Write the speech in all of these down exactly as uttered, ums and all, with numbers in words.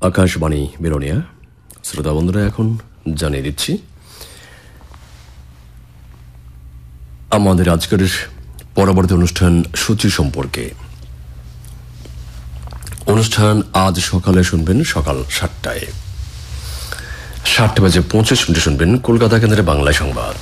আকাশবাণী বেরোনিয়া শ্রোতা বন্ধুরা, এখন জানিয়ে দিচ্ছি আমাদের আজকের পরবর্তী অনুষ্ঠান সূচি সম্পর্কে। অনুষ্ঠান আজ সকালে শুনবেন সকাল সাতটায়, সাতটা বাজে পঁচিশ মিনিটে শুনবেন কলকাতা কেন্দ্রের বাংলা সংবাদ।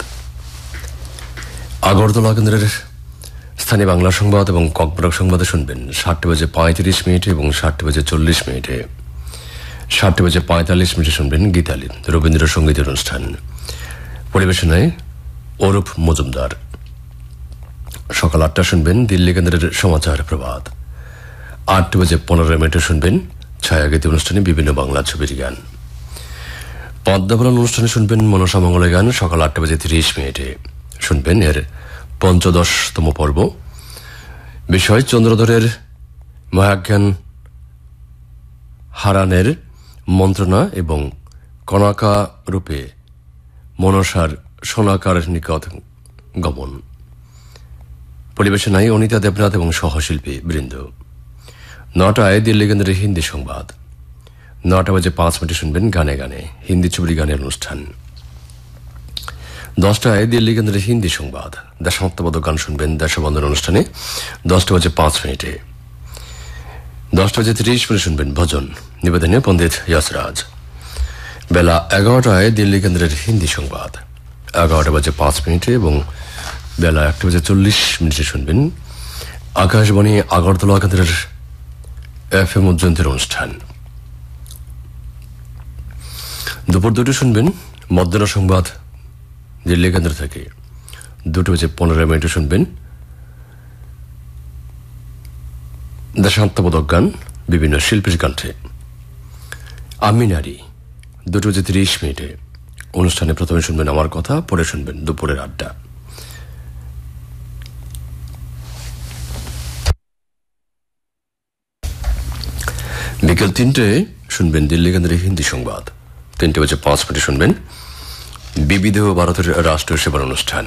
আগরতলা কেন্দ্রের স্থানীয় বাংলা সংবাদ এবং ককবরক সংবাদে শুনবেন সাতটা বাজে পঁয়ত্রিশ মিনিটে এবং সাতটা বাজে চল্লিশ মিনিটে। সাতটা বাজে পঁয়তাল্লিশ মিনিটে শুনবেন গীতালি রবীন্দ্রসঙ্গীতের অনুষ্ঠান, পরিবেশনায় অরূপ মজুমদার। সকাল আটটা শুনবেন দিল্লি কেন্দ্রের সমাচার প্রভাত। আটটা বাজে পনেরো মিনিটে শুনবেন ছায়াগীতি অনুষ্ঠানে বিভিন্ন বাংলা ছবির গান। পদ্মাবরণ অনুষ্ঠানে শুনবেন মনসা মঙ্গলের গান সকাল আটটা বাজে তিরিশ মিনিটে। শুনবেন এর পঞ্চদশতম পর্ব। বিষয় চন্দ্রধরের মহাজ্ঞান হারানের মন্ত্রণা এবং কণাকা রূপে মনসার সোনাকার নিকট গমন। পরিবেশনায় অনিতা দেবনাথ এবং সহশিল্পী বৃন্দ। নটায় দিল্লি কেন্দ্রের হিন্দি সংবাদ। নটা বাজে পাঁচ মিনিটে শুনবেন গানে গানে হিন্দি ছবির গানের অনুষ্ঠান। দশটায় দিল্লি কেন্দ্রের হিন্দি সংবাদ। দেশাত্মবোধক গান শুনবেন দেশবন্ধন অনুষ্ঠানে দশটা বাজে পাঁচ মিনিটে। দশটা বাজে তিরিশ মিনিট শুনবেন ভজন, নিবেদনে পণ্ডিত ইয়াসরাজ। বেলা এগারোটায় দিল্লি কেন্দ্রের হিন্দি সংবাদ। এগারোটা বাজে পাঁচ মিনিটে এবং বেলা একটা বাজে চল্লিশ মিনিটে শুনবেন আকাশবাণী আগরতলা কেন্দ্রের এফ এম উজ্জয়ন্তীর অনুষ্ঠান। দুপুর দুটো শুনবেন মধ্যাহ্ন সংবাদ দিল্লি কেন্দ্র থেকে। দুটো বাজে পনেরো মিনিটে শুনবেন দেশাত্মবোধক গান বিভিন্ন শিল্পীর কণ্ঠে। আমি নারী দুটো বাজে তিরিশ মিনিটে। অনুষ্ঠানে প্রথমে শুনবেন আমার কথা, পরে শুনবেন দুপুরের আড্ডা। বিকেল তিনটে শুনবেন দিল্লি কেন্দ্রের হিন্দি সংবাদ। তিনটে বাজে পাঁচ মিনিটে শুনবেন বিবিধ ভারতের রাষ্ট্রীয় সেবার অনুষ্ঠান।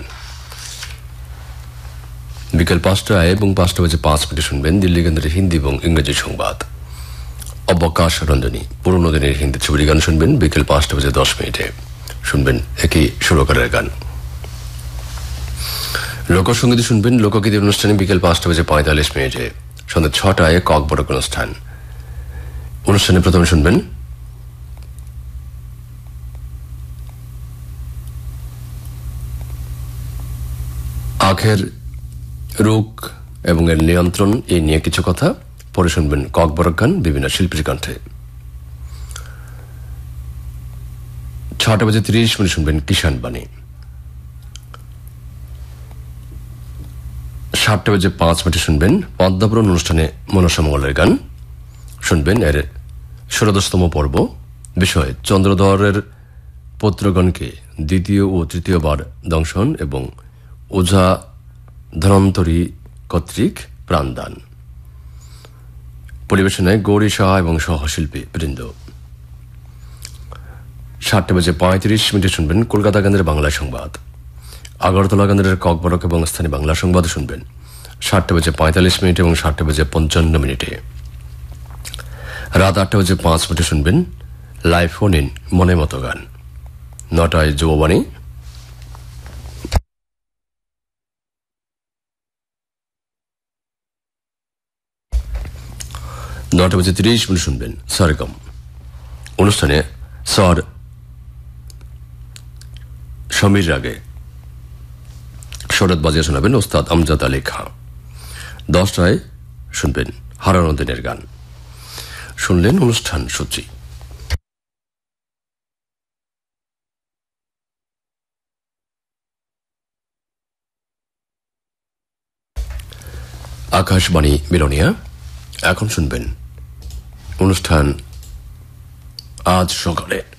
বিকেল পাঁচটায় এবং পাঁচটা বাজে পাঁচ মিনিটে শুনবেন দিল্লি কেন্দ্রের হিন্দি এবং ইংরেজি সংবাদ। অবকাশ রঞ্জনী পুরনো দিনের হিন্দি ছবির গান শুনবেন বিকেল পাঁচটা বাজে দশ মিনিটে। শুনবেন একই সুরকারের গান। লোকসঙ্গীত শুনবেন লোকগীতের অনুষ্ঠানে বিকেল পাঁচটা বাজে পঁয়তাল্লিশ মিনিটে। সন্ধ্যা ছটায় ককবরক অনুষ্ঠান। অনুষ্ঠানে প্রথমে শুনবেন আখের রোগ এবং এর নিয়ন্ত্রণ এই নিয়ে কিছু কথা, পরে শুনবেন ককবরক গান বিভিন্ন শিল্পীর কণ্ঠে। ছটা বাজে তিরিশ মিনিট শুনবেন কিষান বাণী। সাতটা বাজে পাঁচ মিনিটে শুনবেন পদ্মাবরণ অনুষ্ঠানে মনসা মঙ্গলের গান। শুনবেন এর ষোড়শতম পর্ব। বিষয় চন্দ্রধরের পুত্রগণকে দ্বিতীয় ও তৃতীয়বার দংশন এবং ওঝা ধনন্তরী কর্তৃক প্রাণদান। পরিবেশনায় গৌরী সাহা এবং সহশিল্পী বৃন্দ। সাতটা বাজে পঁয়ত্রিশ মিনিটে শুনবেন কলকাতা কেন্দ্রের বাংলা সংবাদ। আগরতলা কেন্দ্রের ককবরক এবং স্থানীয় বাংলা সংবাদ শুনবেন সাতটা বাজে পঁয়তাল্লিশ মিনিট এবং সাতটা বাজে পঞ্চান্ন মিনিটে। রাত আটটা বাজে পাঁচ মিনিটে শুনবেন লাইভ ফোন ইন মনে মতো গান। নটায় যুববাণী। নটা বাজে তিরিশ মিনিট শুনবেন সরগম। অনুষ্ঠানে স্বর সমীর রাগে শরৎ বাজিয়ে শোনাবেন ওস্তাদ আমজাদ আলী খাঁ। দশটায় শুনবেন হারানো দিনের গান। শুনলেন অনুষ্ঠান সূচি। আকাশবাণী বেরোনিয়া। এখন শুনবেন অনুষ্ঠান আজ সকালে।